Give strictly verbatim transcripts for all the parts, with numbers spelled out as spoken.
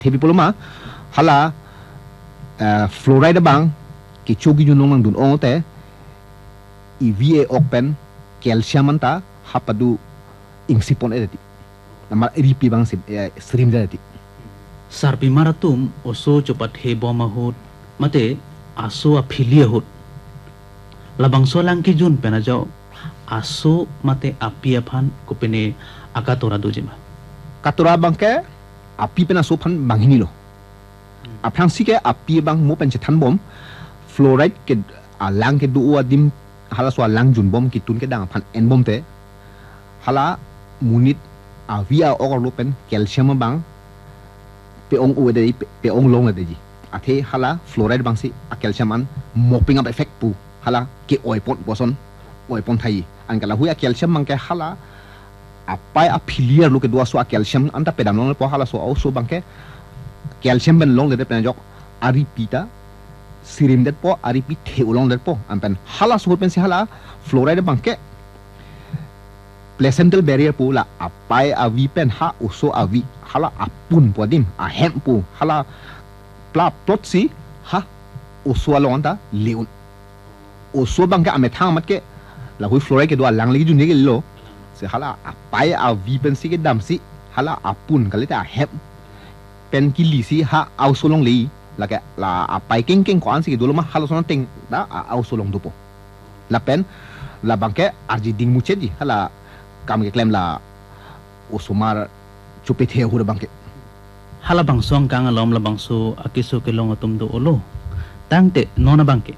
tepi pulma hala fluoride bang ki chogi junong nang dun ongote I V A open calcium anta hapadu ingsipon edati nama ripi bang sim stream edati sarpi maratum oso cepat hebo mahut mate aso afilia hut labang solang ki jun penajau aso mate api aphan kopene akatora dojima katora bangke api pena sophan banghini lo apang sike api bang mo pen chethan bom fluoride ke alang ke du adim hala so alang jun bom kitun ke dang phan en bom te hala munit avia ogor lopen calcium bang pe ong u de pe ong long de ji athe hala fluoride bang si a calcium an mopping up effect pu hala ke oipon boson oipon thai an kala huya calcium mang ke hala apai affiliate lo ke dua so calcium anta pedam long po hala so au so bang ke calcium ben long de pen jok ari pita sirim det po ari pi the ulong det po ampen hala so pen si hala fluoride bang ke placental barrier pu la apai avi pen ha uso avi hala apun po dim a hem pu hala pla plot si ha uso alonda leun uso bang ke amethang mat ke la hui fluoride ke do lang legi jun ge lo se hala apai avi pen si ke dam si hala apun kalita hem pen kili si ha au solong li la ke la apai king king ko an si dulu mah hala sono ting da au solong dupo la pen la bangke arji ding muchedi hala kam ke claim la usumar chupet he hur bangke hala bangsong kang alom la bangso akiso ke long atum do olo tangte nona bangke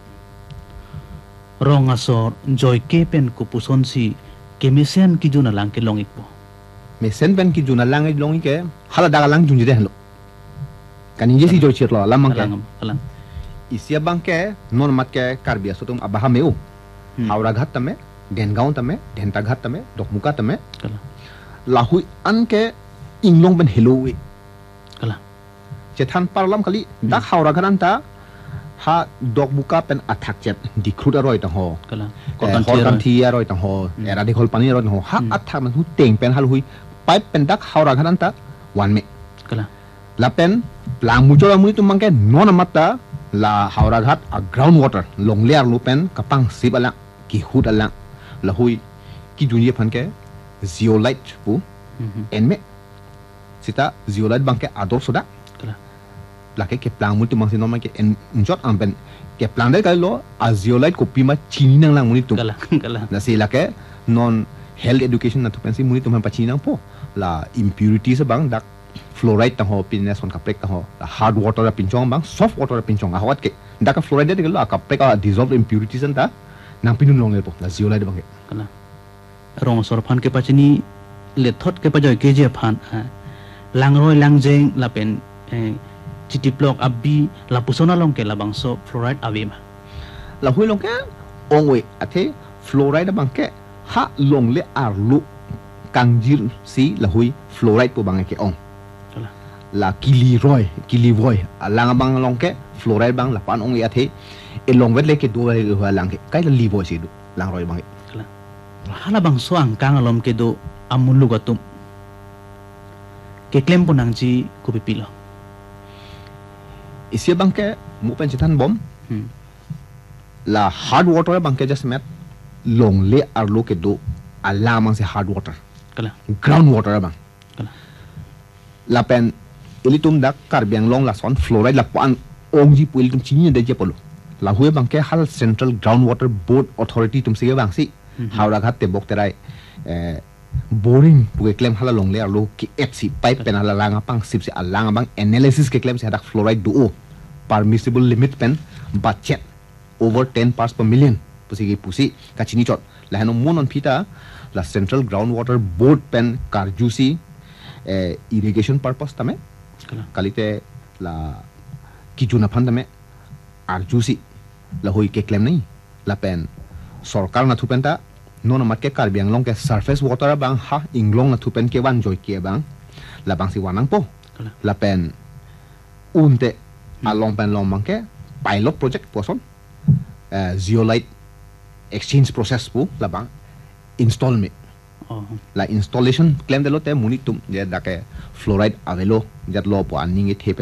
rong asor joy ke pen kupuson si kemisen ki juna lang ke longik po mesen pen ki juna lang long ke hala daga lang junji de halo kanin jesi joy chir lo lamang ke alang isia bangke non mat ke karbia sotum abaha meu haura ghat tame dengaon tame denta ghat tame dokmuka tame kala lahui an ke inglong ben heloi kala chethan parlam kali dak haura gharanta ha dokmuka pen athak chet dikhruda roi ta ho kala korkan thia roi ta ho era dikhol pani roi ho ha athak man hu teng pen hal hui pipe pen dak haura gharanta wan me kala la pen lang mujola muni tumang ke non mata la haura ghat a ground water long layer lu pen kapang sibala ki hud ala la hui ki dunia phan ke zeolite pu enme sita zeolite bang ke ador soda kala la ke ke plang muni tumang sinom ke en njot am pen ke plang de ka lo a zeolite ko pima chini nang lang muni tum kala kala la si la ke non health education na tu pen si muni tum pa chini nang po la impurities bang dak fluoride tang ho pinnes on kaprek tang ho hard water pinchong bang soft water pinchong awat ke daka fluoride de lo kaprek a dissolved impurities anta nang pinun long le po la zeolite bang kala rong sor phan ke pachini le thot ke pajoy ke je phan lang roi lang jeng la pen chiti block abbi la pusona long ke la bang so fluoride avima la hui long ke ongwe athe fluoride bang ke ha long le arlu kangjir si la hui fluoride po bang ke ong la kili roy kili voy alang bang long ke fluoride bang la pan ong ya the e long wet le ke do le lang ke kai la li voy si du lang roy bang kala hala bang so ang kang alom ke do amulu gatum ke klem punang ji ko pipilo isia bang ke mu pen chitan bom hmm. la hard water bang ke just met long le ar lo ke do ala mang se hard water kala ground water bang kala la pen ilitum dak karbiang long la son fluoride la pan ongji pu ilitum chini de je polo la hue bang ke hal central groundwater board authority tum se bang si haura ghat te bok terai eh boring pu ke claim hala long le lo ki fc pipe pen hala langa pang sip se alanga bang analysis ke claim se dak fluoride do permissible limit pen budget over ten parts per million pusi ki pusi ka chini chot la hano monon pita la central groundwater board pen karjusi eh, irrigation purpose tame kalite la kijuna phanda me arjusi la hoi ke claim nahi la pen sarkar na thupenta non mat ke karbiang long ke surface water bang ha inglong na thupen ke wan joy ke bang la bang si wanang po la pen unte along pen long bang ke pilot project poson uh, zeolite exchange process pu la bang install me oh la installation claim de lo te muni tum je da ke fluoride avelo jat lo po aning e thepe